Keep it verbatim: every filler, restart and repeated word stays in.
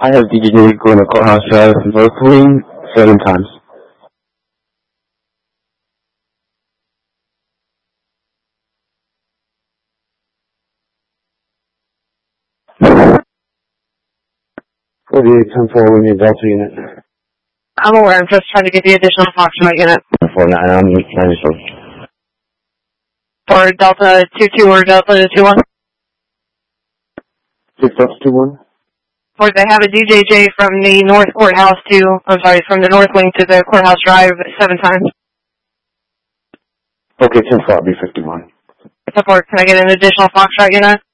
I have D J going to Courthouse Drive, North Wing, seven times. forty-eight ten four, we need Delta unit. I'm aware, I'm just trying to get the additional Foxtrot unit. four nine, I'm ninety-four. For Delta two two or Delta two one? six Delta two one. Or they have a D J J from the North Courthouse to, I'm sorry, from the North Wing to the Courthouse Drive seven times. Okay, ten four, I'll be fifty-one. Support, can I get an additional Foxtrot unit?